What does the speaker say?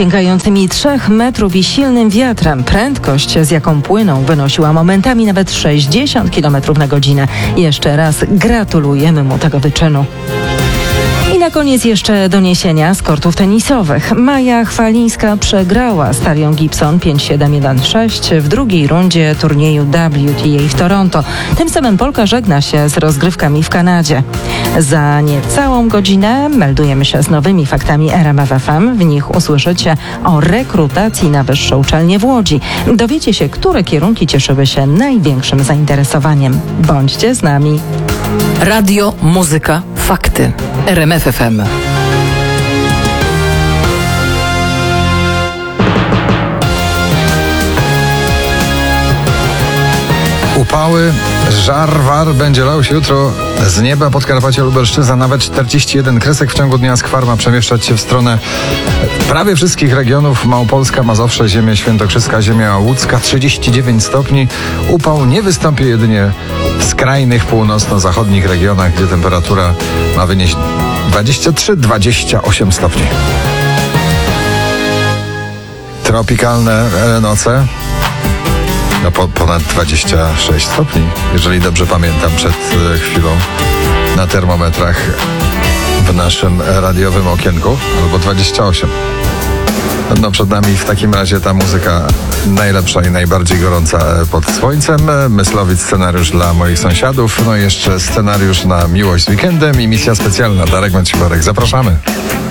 sięgającymi 3 metrów i silnym wiatrem. Prędkość, z jaką płyną, wynosiła momentami nawet 60 km na godzinę. Jeszcze raz gratulujemy mu tego wyczynu. I na koniec jeszcze doniesienia z kortów tenisowych. Maja Chwalińska przegrała z Talią Gibson 5-7-1-6 w drugiej rundzie turnieju WTA w Toronto. Tym samym Polka żegna się z rozgrywkami w Kanadzie. Za niecałą godzinę meldujemy się z nowymi faktami RMF FM. W nich usłyszycie o rekrutacji na wyższą uczelnię w Łodzi. Dowiecie się, które kierunki cieszyły się największym zainteresowaniem. Bądźcie z nami. Radio, muzyka, fakty. RMF FM. Upały, war będzie lał się jutro z nieba. Podkarpacie, Lubelszczyzna, nawet 41 kresek w ciągu dnia. Skwar ma przemieszczać się w stronę prawie wszystkich regionów. Małopolska, Mazowsze, ziemia świętokrzyska, ziemia łódzka, 39 stopni. Upał nie wystąpi jedynie w skrajnych północno-zachodnich regionach, gdzie temperatura ma wynieść 23-28 stopni. Tropikalne noce. Ponad 26 stopni, jeżeli dobrze pamiętam, przed chwilą na termometrach w naszym radiowym okienku, albo 28. No przed nami w takim razie ta muzyka najlepsza i najbardziej gorąca pod słońcem. Myslowic, scenariusz dla moich sąsiadów, no i jeszcze scenariusz na miłość z weekendem i misja specjalna. Darek Maciejborek, zapraszamy.